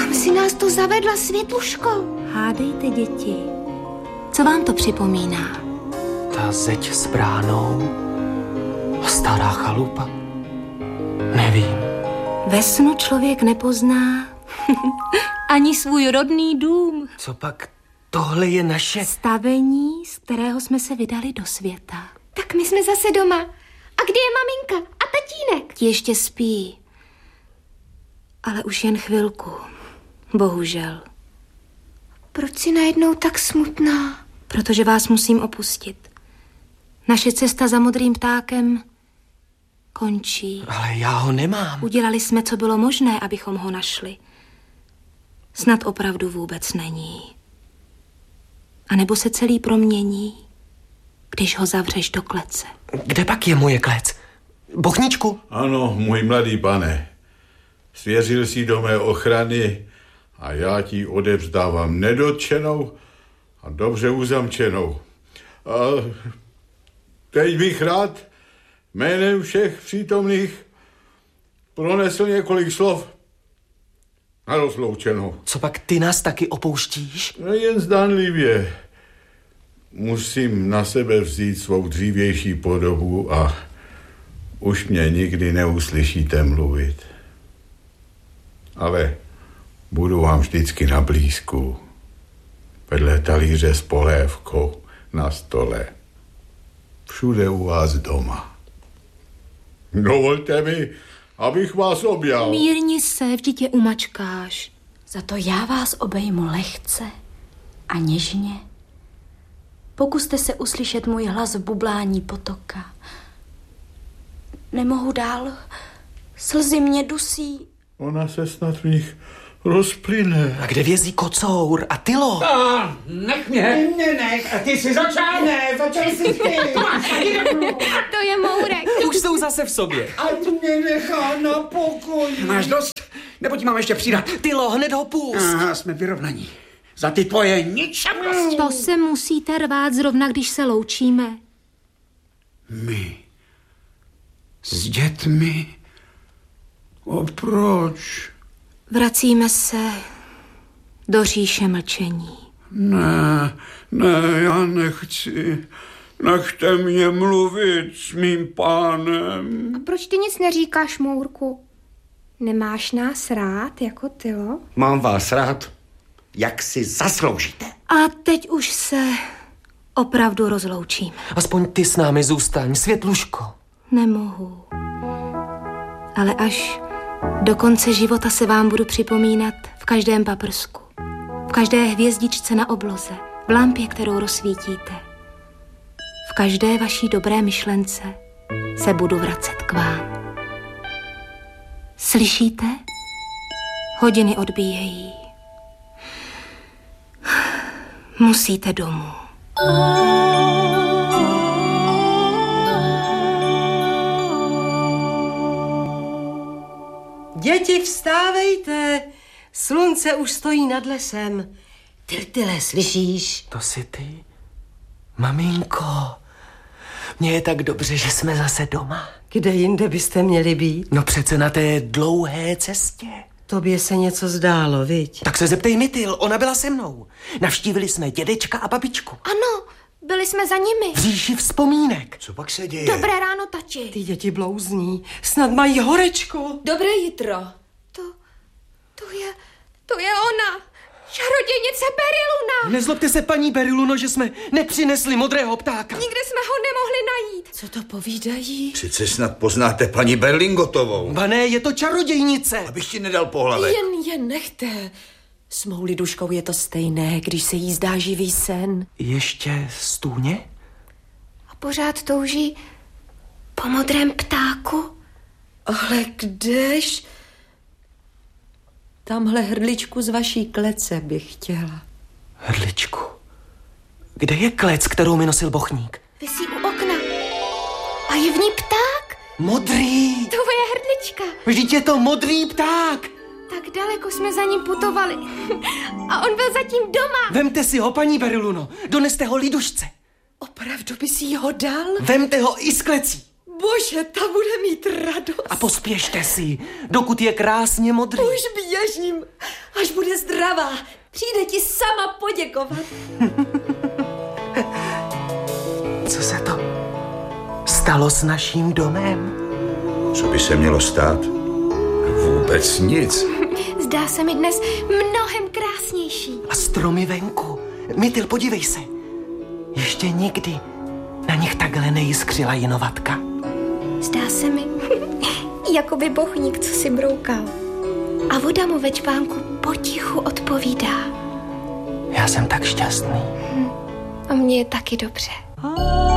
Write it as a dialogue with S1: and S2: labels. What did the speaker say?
S1: Kam si nás to zavedla, Světluško?
S2: Hádejte, děti. Co vám to připomíná?
S3: Ta zeď s bránou a stará chalupa. Nevím.
S2: Ve snu člověk nepozná ani svůj rodný dům.
S3: Co pak tohle je naše?
S2: Stavení, z kterého jsme se vydali do světa.
S1: Tak my jsme zase doma. A kde je maminka a tatínek?
S2: Ti ještě spí. Ale už jen chvilku. Bohužel.
S1: Proč jsi najednou tak smutná?
S2: Protože vás musím opustit. Naše cesta za modrým ptákem končí.
S3: Ale já ho nemám.
S2: Udělali jsme, co bylo možné, abychom ho našli. Snad opravdu vůbec není. A nebo se celý promění, když ho zavřeš do klece.
S3: Kde pak je moje klec? Bochničku?
S4: Ano, můj mladý pane. Svěřil si do mé ochrany a já ti odevzdávám nedotčenou a dobře uzamčenou. A teď bych rád jménem všech přítomných pronesl několik slov na rozloučenou.
S3: Co pak ty nás taky opouštíš?
S4: No jen zdánlivě. Musím na sebe vzít svou dřívější podobu a už mě nikdy neuslyšíte mluvit. Ale budu vám vždycky na blízku. Vedle talíře s polévkou na stole. Všude u vás doma. Dovolte mi, abych vás objal.
S2: Mírni se, vždyť je umačkáš.
S5: Za to já vás obejmu lehce a něžně. Pokuste se uslyšet můj hlas v bublání potoka. Nemohu dál, slzy mě dusí.
S4: Ona se snad v nich rozplyne.
S3: A kde vězí kocour a Tylo?
S6: Nech mě!
S7: Nech.
S6: A ty jsi začal?
S7: Ne, začal jsi ty.
S1: To je Mourek.
S3: Už jsou zase v sobě.
S7: Ať mě nechá na pokoji.
S6: Máš dost? Nebo ti mám ještě přidat?
S3: Tylo, hned ho pust.
S6: Aha, jsme vyrovnaní. Za ty tvoje ničemnosti.
S2: To se musíte rvát zrovna, když se loučíme.
S6: My. S dětmi? O proč?
S2: Vracíme se do říše mlčení.
S4: Ne, já nechci. Nechte mě mluvit s mým pánem.
S1: A proč ty nic neříkáš, Mourku? Nemáš nás rád jako Tylo?
S6: Mám vás rád, jak si zasloužíte.
S2: A teď už se opravdu rozloučíme.
S3: Aspoň ty s námi zůstaň, Světluško.
S2: Nemohu. Ale až do konce života se vám budu připomínat v každém paprsku, v každé hvězdičce na obloze, v lampě, kterou rozsvítíte. V každé vaší dobré myšlence se budu vracet k vám. Slyšíte? Hodiny odbíjejí. Musíte domů.
S7: Děti, vstávejte. Slunce už stojí nad lesem. Tyrtyle, slyšíš?
S3: To jsi ty? Maminko, mně je tak dobře, že jsme zase doma.
S7: Kde jinde byste měli být?
S3: No přece na té dlouhé cestě.
S7: Tobě se něco zdálo, viď?
S3: Tak se zeptej Mytyl, ona byla se mnou. Navštívili jsme dědečka a babičku.
S1: Ano, byli jsme za nimi.
S3: V říši vzpomínek.
S4: Co pak se děje?
S1: Dobré ráno, tati.
S7: Ty děti blouzní. Snad mají horečko.
S8: Dobré jitro.
S1: To je ona. Čarodějnice Beriluna.
S3: Nezlobte se, paní Beriluno, že jsme nepřinesli modrého ptáka.
S1: Nikde jsme ho nemohli najít.
S8: Co to povídají?
S4: Přece snad poznáte paní Berlingotovou.
S3: Ba ne, je to čarodějnice.
S4: Abych ti nedal pohlavek.
S8: Jen nechte. S mou liduškou je to stejné, když se jí zdá živý sen.
S3: Ještě stůně?
S1: A pořád touží po modrém ptáku.
S8: Ale kdež? Tamhle hrdličku z vaší klece bych chtěla.
S3: Hrdličku. Kde je klec, kterou mi nosil bochník?
S1: Visí u okna. A je v ní pták.
S3: Modrý.
S1: To je hrdlička.
S3: Vždyť je to modrý pták.
S1: Tak daleko jsme za ním putovali. A on byl zatím doma.
S3: Vemte si ho, paní Beriluno. Doneste ho lidušce.
S8: Opravdu bys jí ho dal?
S3: Vemte ho i s klecí.
S8: Bože, ta bude mít radost.
S3: A pospěšte si, dokud je krásně modrý.
S8: Už běžím. Až bude zdravá, přijde ti sama poděkovat.
S3: Co se to stalo s naším domem?
S4: Co by se mělo stát? Vůbec nic.
S1: Zdá se mi dnes mnohem krásnější.
S3: A stromy venku. Mytyl, podívej se. Ještě nikdy na nich takhle nejiskřila jinovatka.
S1: Zdá se mi, jako by bohník, co si broukal. A voda mu ve čpánku potichu odpovídá.
S3: Já jsem tak šťastný.
S1: A mně je taky dobře.